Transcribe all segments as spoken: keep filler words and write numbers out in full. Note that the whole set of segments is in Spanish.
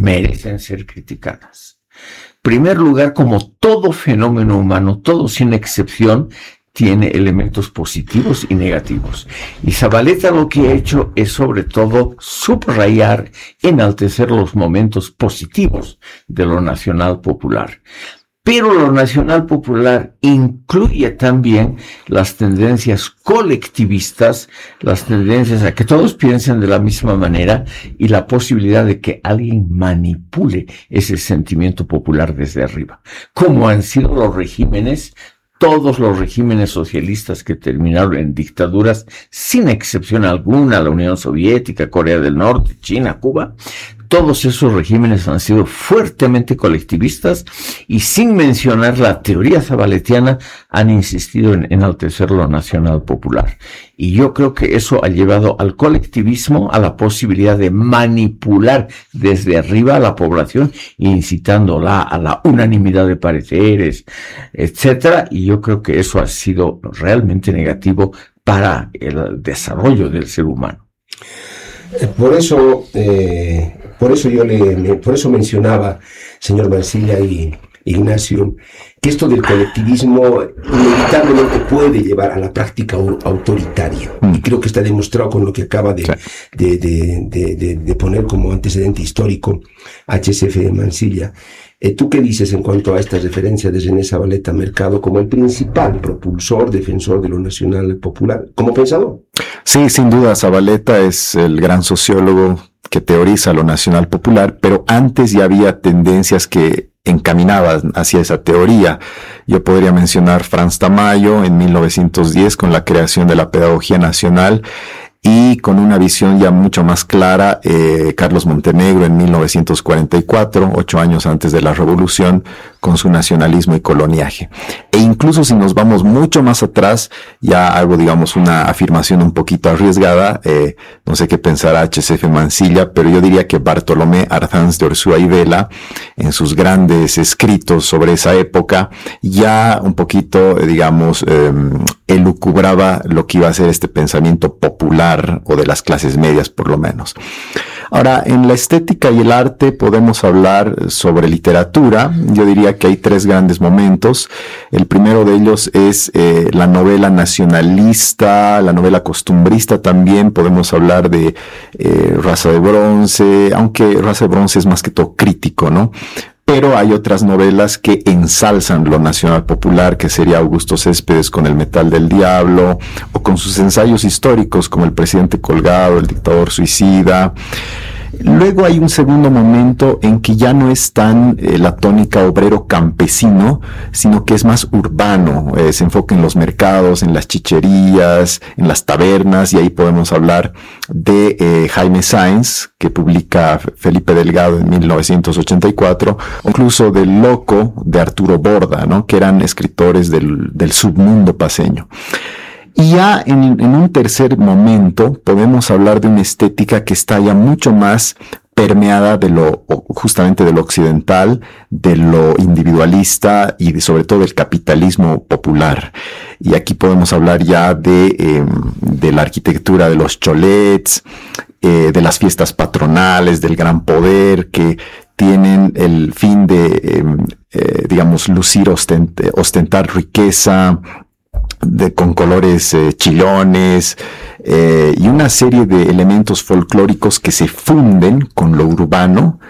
merecen ser criticadas. En primer lugar, como todo fenómeno humano, todo sin excepción, tiene elementos positivos y negativos. Y Zavaleta lo que ha hecho es sobre todo subrayar, enaltecer los momentos positivos de lo nacional popular. Pero lo nacional popular incluye también las tendencias colectivistas, las tendencias a que todos piensen de la misma manera y la posibilidad de que alguien manipule ese sentimiento popular desde arriba, como han sido los regímenes. Todos los regímenes socialistas que terminaron en dictaduras, sin excepción alguna, la Unión Soviética, Corea del Norte, China, Cuba, todos esos regímenes han sido fuertemente colectivistas y sin mencionar la teoría zabaletiana han insistido en enaltecer lo nacional popular. Y yo creo que eso ha llevado al colectivismo, a la posibilidad de manipular desde arriba a la población, incitándola a la unanimidad de pareceres, etcétera. Y yo creo que eso ha sido realmente negativo para el desarrollo del ser humano. Por eso, eh, por eso yo le, me, por eso mencionaba, señor Mansilla y Ignacio, que esto del colectivismo inevitablemente puede llevar a la práctica autoritaria. Mm. Y creo que está demostrado con lo que acaba de, sí. de, de, de, de, de poner como antecedente histórico H C F de Mansilla. Eh, ¿Tú qué dices en cuanto a esta referencia de René Zavaleta Mercado como el principal propulsor, defensor de lo nacional popular, como pensador? Sí, sin duda, Zavaleta es el gran sociólogo que teoriza lo nacional popular, pero antes ya había tendencias que encaminaban hacia esa teoría. Yo podría mencionar Franz Tamayo en mil novecientos diez con la creación de la pedagogía nacional, y con una visión ya mucho más clara, eh, Carlos Montenegro en mil novecientos cuarenta y cuatro, ocho años antes de la Revolución, con su nacionalismo y coloniaje. E incluso si nos vamos mucho más atrás, ya hago, digamos, una afirmación un poquito arriesgada, eh, no sé qué pensará H C F Mansilla, pero yo diría que Bartolomé Ardanz de Ursúa y Vela, en sus grandes escritos sobre esa época, ya un poquito, digamos, eh, elucubraba lo que iba a ser este pensamiento popular, o de las clases medias por lo menos. Ahora, en la estética y el arte podemos hablar sobre literatura. Yo diría que hay tres grandes momentos. El primero de ellos es eh, la novela nacionalista, la novela costumbrista también. Podemos hablar de eh, Raza de Bronce, aunque Raza de Bronce es más que todo crítico, ¿no? Pero hay otras novelas que ensalzan lo nacional popular, que sería Augusto Céspedes con El metal del diablo, o con sus ensayos históricos como El presidente colgado, El dictador suicida. Luego hay un segundo momento en que ya no es tan eh, la tónica obrero-campesino, sino que es más urbano, eh, se enfoca en los mercados, en las chicherías, en las tabernas, y ahí podemos hablar de eh, Jaime Sáenz, que publica Felipe Delgado en mil novecientos ochenta y cuatro, o incluso del Loco de Arturo Borda, ¿no?, que eran escritores del, del submundo paceño. Y ya en, en un tercer momento podemos hablar de una estética que está ya mucho más permeada de lo, justamente de lo occidental, de lo individualista y de, sobre todo del capitalismo popular. Y aquí podemos hablar ya de, eh, de la arquitectura de los cholets, eh, de las fiestas patronales, del gran poder, que tienen el fin de, eh, eh, digamos, lucir, ostent, ostentar riqueza, de, con colores eh, chillones, eh, y una serie de elementos folclóricos que se funden con lo urbano,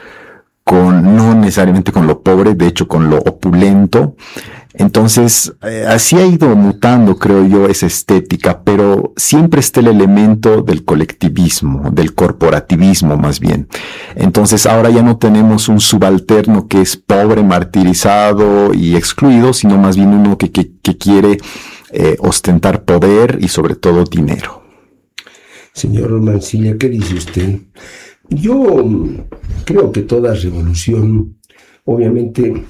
con, no necesariamente con lo pobre, de hecho con lo opulento. Entonces, eh, así ha ido mutando, creo yo, esa estética, pero siempre está el elemento del colectivismo, del corporativismo más bien. Entonces, ahora ya no tenemos un subalterno que es pobre, martirizado y excluido, sino más bien uno que, que, que quiere eh, ostentar poder y sobre todo dinero. Señor Mansilla, ¿qué dice usted? Yo creo que toda revolución, obviamente,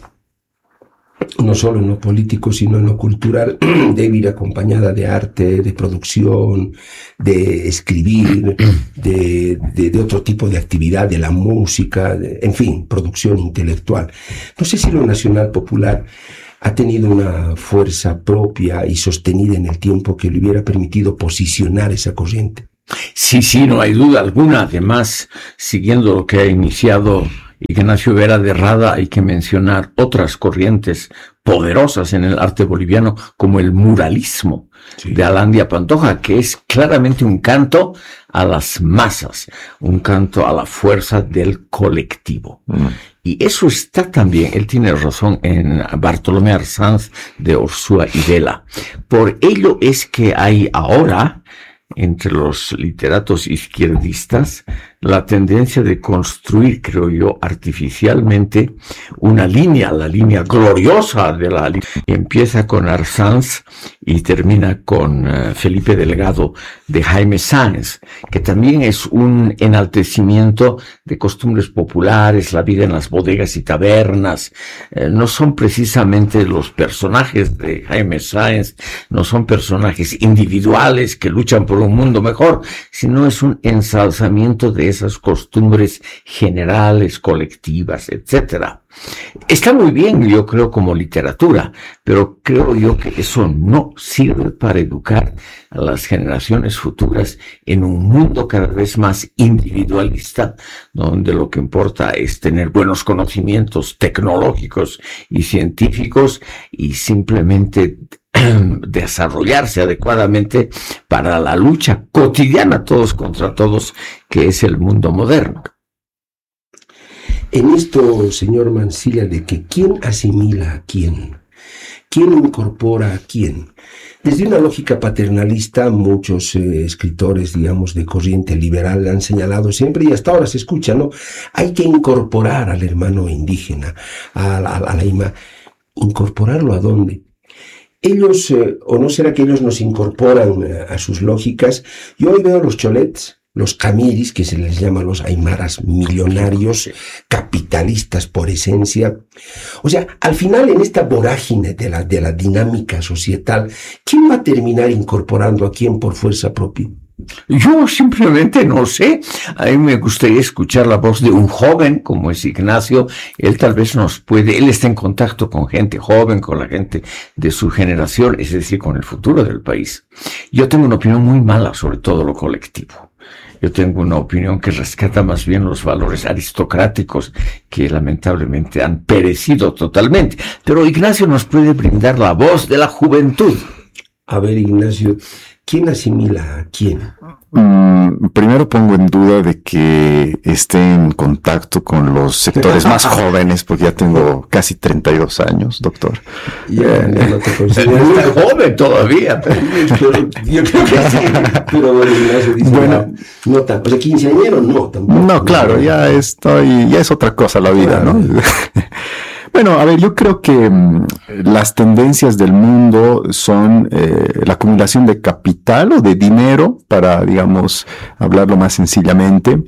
no solo en lo político, sino en lo cultural, debe ir acompañada de arte, de producción, de escribir, de, de, de otro tipo de actividad, de la música, de, en fin, producción intelectual. No sé si lo nacional popular ha tenido una fuerza propia y sostenida en el tiempo que le hubiera permitido posicionar esa corriente. Sí, sí, no hay duda alguna. Además, siguiendo lo que ha iniciado Ignacio Vera de Rada hay que mencionar otras corrientes poderosas en el arte boliviano, como el muralismo sí. de Alandia Pantoja, que es claramente un canto a las masas, un canto a la fuerza del colectivo. Mm. Y eso está también, él tiene razón, en Bartolomé Arsanz de Ursúa y Vela. Por ello es que hay ahora, entre los literatos izquierdistas, la tendencia de construir, creo yo, artificialmente una línea, la línea gloriosa de la línea, que empieza con Arsanz y termina con uh, Felipe Delgado de Jaime Sáenz, que también es un enaltecimiento de costumbres populares, la vida en las bodegas y tabernas. Eh, no son precisamente los personajes de Jaime Sáenz, no son personajes individuales que luchan por un mundo mejor, sino es un ensalzamiento de esas costumbres generales, colectivas, etcétera. Está muy bien, yo creo, como literatura, pero creo yo que eso no sirve para educar a las generaciones futuras en un mundo cada vez más individualista, donde lo que importa es tener buenos conocimientos tecnológicos y científicos y simplemente desarrollarse adecuadamente para la lucha cotidiana todos contra todos, que es el mundo moderno. En esto, señor Mansilla, de que quién asimila a quién, quién incorpora a quién. Desde una lógica paternalista, muchos eh, escritores, digamos, de corriente liberal han señalado siempre, y hasta ahora se escucha, ¿no? Hay que incorporar al hermano indígena, a, a, a la I M A. ¿Incorporarlo a dónde? Ellos, eh, o no será que ellos nos incorporan eh, a sus lógicas. Yo hoy veo los cholets, los camiris, que se les llama los aymaras millonarios, capitalistas por esencia. O sea, al final, en esta vorágine de la, de la dinámica societal, ¿quién va a terminar incorporando a quién por fuerza propia? Yo simplemente no sé. A mí me gustaría escuchar la voz de un joven como es Ignacio. Él tal vez nos puede, él está en contacto con gente joven, con la gente de su generación, es decir, con el futuro del país. Yo tengo una opinión muy mala sobre todo lo colectivo. Yo tengo una opinión que rescata más bien los valores aristocráticos que lamentablemente han perecido totalmente. Pero Ignacio nos puede brindar la voz de la juventud. A ver, Ignacio, ¿quién asimila a quién? Mm, primero pongo en duda de que esté en contacto con los sectores más jóvenes, porque ya tengo casi treinta y dos años, doctor. Ya, eh, ya no te considero Está joven todavía. Pero, yo creo que sí. Pero bueno, Ignacio dice, Bueno, no, no tan, o sea, quinceañero no, tampoco. No, claro, ya estoy, ya es otra cosa la vida, ¿no? Bueno, a ver, yo creo que mmm, las tendencias del mundo son eh, la acumulación de capital o de dinero, para, digamos, hablarlo más sencillamente.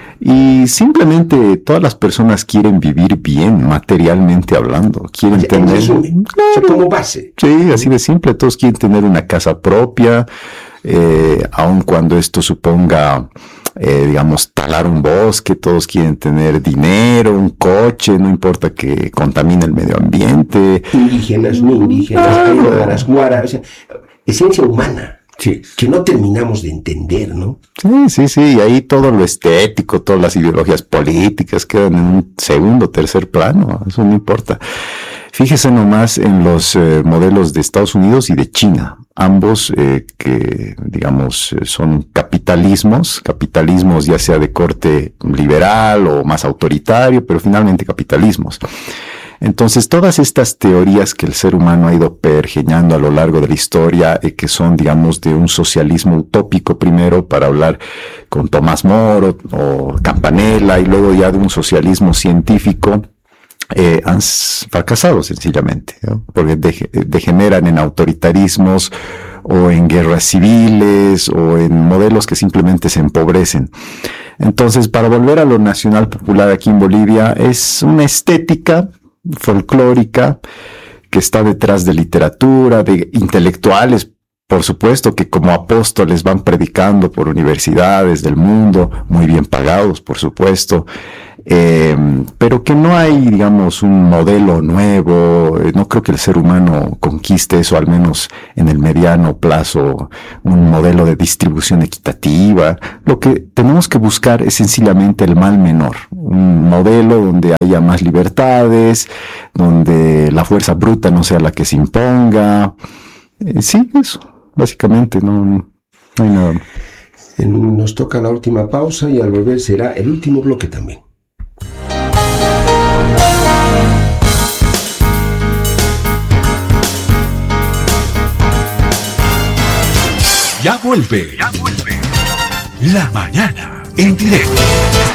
Y simplemente todas las personas quieren vivir bien, materialmente hablando. Quieren O sea, tener... resumen, Claro, o sea, como base. sí, así de simple. Todos quieren tener una casa propia, eh, aun cuando esto suponga... Eh, digamos, talar un bosque. Todos quieren tener dinero, un coche, no importa que contamine el medio ambiente. Indígenas, no indígenas, aymaras, guaras, o sea, esencia humana. Sí. Que no terminamos de entender, ¿no? Sí, sí, sí, y ahí todo lo estético, todas las ideologías políticas quedan en un segundo, tercer plano, eso no importa. Fíjese nomás en los eh, modelos de Estados Unidos y de China, ambos eh, que, digamos, son capitalismos, capitalismos ya sea de corte liberal o más autoritario, pero finalmente capitalismos. Entonces, todas estas teorías que el ser humano ha ido pergeñando a lo largo de la historia, eh, que son, digamos, de un socialismo utópico primero, para hablar con Tomás Moro o Campanella, y luego ya de un socialismo científico, eh, han fracasado sencillamente, ¿no? Porque de, degeneran en autoritarismos o en guerras civiles o en modelos que simplemente se empobrecen. Entonces, para volver a lo nacional popular aquí en Bolivia, es una estética folclórica que está detrás de literatura, de intelectuales, por supuesto, que como apóstoles van predicando por universidades del mundo, muy bien pagados, por supuesto, eh, pero que no hay, digamos, un modelo nuevo. No creo que el ser humano conquiste eso, al menos en el mediano plazo, un modelo de distribución equitativa. Lo que tenemos que buscar es sencillamente el mal menor, un modelo donde haya más libertades, donde la fuerza bruta no sea la que se imponga. Eh, sí, eso, básicamente, no, no hay nada más. Nos toca la última pausa y al volver será el último bloque también. Ya vuelve, ya vuelve. La mañana en directo.